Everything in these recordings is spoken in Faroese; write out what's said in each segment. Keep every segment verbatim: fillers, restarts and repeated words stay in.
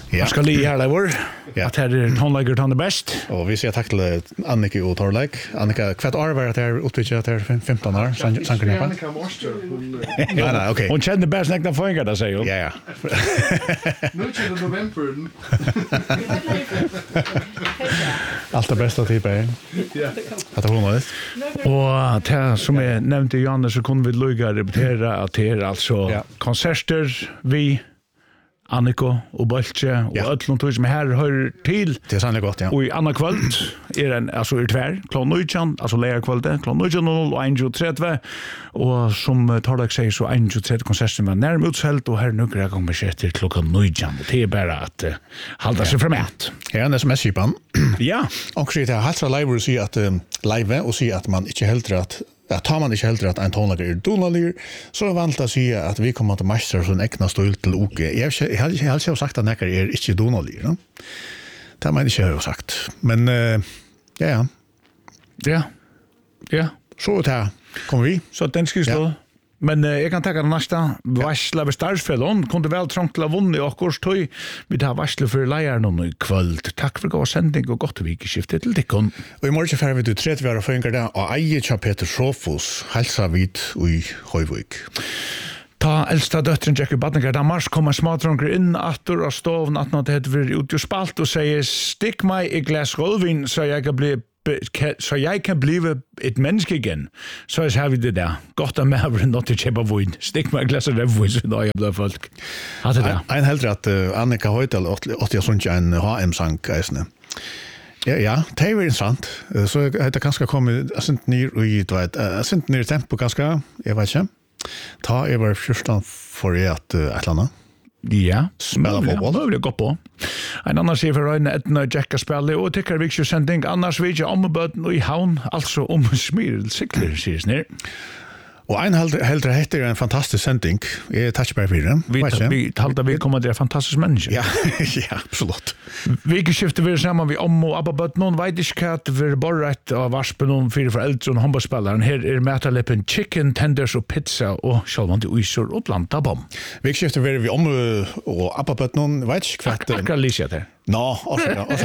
Ja. Skal li her lever. Ja. At her er tonlager tonne best. Og vi sier takk til Annika og Torleik. Annika, hvert år var det her utbyttet at det er femton år? Sankernepa? Annika Morster, hun... Nei, nei, ok. Hun kjenner best nekna føringer, da sier hun. Ja, ja. Nu er det november. Alt det beste type er. Ja. At det er det. Og til, som jeg nevnte, Janne, så kunne vi lukka repetere at det er altså Ja. konserter, vi, Annika og Bolche og Ja. Øtlund tog som her hører til. Det er sannelig godt, ja. Og i andre kvöld er en, altså er tvær, klokka nitton, altså leierkvöldet, klokka nitton og en tretti, og som Torleik sier, så en tretti konserten var nærmere utselt, og her nukker jeg kommer seg til klokka nitton, og det er bare at uh, halda seg fremat. Her er en S M S-kipan. Ja, Og sier til halvt fra live og sier at um, live, og sier at man ikke helder at Ja, tar man ikke heldur at en tonlager er donalir, så er vant å si at vi kommer til mestre som ekna stål til uke. Jeg har ikke sagt at nekker er ikke donalir, no? Det har man ikke har sagt. Men, uh, ja, ja. ja, ja. Så til kommer vi. Så den skal stå. Ja. Men uh, jeg kan takke den neste. Varsla ved Starsfjellon kunne vel trangt til å vunne i okkurs tøy. Vi tar varsla for leieren nå i kvöld. Takk for god sending og godt vikeskifte til dikken. Og i morgen fer vi til tretti år og føringer det, og eier til Peter Sofos, helsa vid i Høyvøk. Ta eldsta døtteren Jackie Badninger Damars kommer smadronker inn atter av stoven at når det heter ut og spalt og sier stikk meg i glas rødvin så jeg kan bli så jeg kan blive et menneske igen. Så har vi det der. Godt at med har not til kjøpe vin. Stikk meg i glas rødvin så da jeg blir folk. Hatt det der. En heldur at uh, Annika Høydal åtti sånn en H M-sang eisne. Ja, ja, det er jo interessant. Uh, Så er det kanskje kommet, jeg synes ned i, du vet, jeg synes ned i tempo kanskje, jeg vet ikke. Ta jeg var fjørstan for jeg at uh, et eller annet. Ja, Spela fotboll. Det vil jeg gå på. En annan sier for øynene Edna Jacka spiller, og tykker vi ikke sending, annars vil jeg ombøten og i havn, altså om smyrel sikler, sier snir. Og en heldre, heldre heter en fantastisk sending. Jeg er touch bare fire. Vi vi talta vi kommer til fantastisk menneske. Ja, ja, absolutt. Vi ikke skifter vi sammen vi om og abba bøtt noen vet ikke hva at vi er bare rett av varspen noen fire foreldre og håndballspilleren. Her er metalippen chicken, tenders og pizza og sjølvand til uisor og blanda bom. Vi skifter vi om og abba bøtt noen, vet ikke hva at... Akkurat lyser jeg til. Nå, også, også.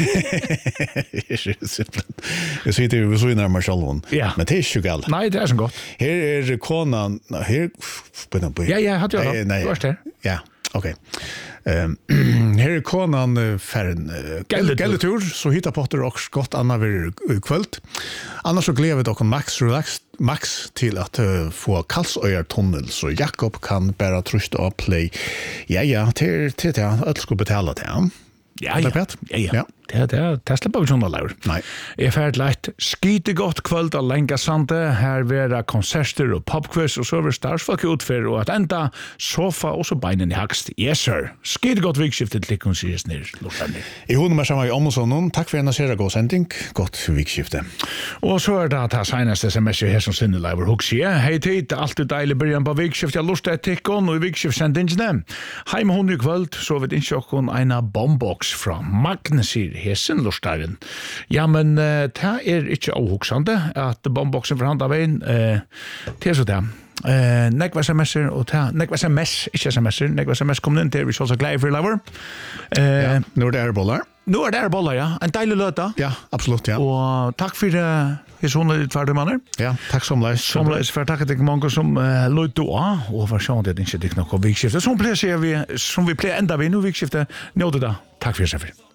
Det er ikke simpelt. Jeg sier til vi så i nærmere sjølven. Ja. Men det er ikke galt. Nei, det er sånn godt. Her er konan, her... Ja, ja, hadde jeg da. Nei, Du var der. ja, ok. Um, her er konan uh, for en uh, Gelletur. gelletur, så hittar potter og godt anna vir kvöld. Annars så gleder vi dere max relax max til at uh, få Kalsøyar tunnel, så Jakob kan bare truste og play. Ja, ja, til til til, alt skal betale til han. Ja, Er ja. det pet? Ja, ja. Ja. Det det det slipper vi sånne laur. Nei. Jeg er ferdig leit skite godt kvöld av Lenka Sande. Her vera konserter og popquiz, og så er starsfolk utfyr, og at enda sofa og så beinen i hakst. Yes, sir. Skite godt vikskiftet til likon sier snir. I honom er sammen i Omossonen. Takk for en av god sending. Godt vikskifte. Og så er det at det seneste sms her som sinne lever hugsi. Hei tid, alltid deilig byrjan på vikskift. Jeg lusta et tikkon og i vikskiftsendingene. Hei med hon i kvöld, så vet ikke okkon eina bombox fra Magne sier hesen lustaren. Ja, men uh, det er ikke avhugsande at bomboksen for handa veien, uh, det er så det. Uh, nekva sms'er og ta, nekva sms, ikke sms'er, nekva sms kom inn til, vi så så glede for lever. Uh, Ja, nå er det ærebollar. Nå er det boller, ja. En deilig løta. Ja, absolutt, ja. Og takk for uh, hisone ditt tverde manner. Ja, takk som leis. Som leis for takk til mange som uh, løyte av, og for sånn at det ikke er nok av vikskiftet. Som pleier sier vi, som vi pleier enda vi nå vikskiftet, njøte da. Takk for seg for.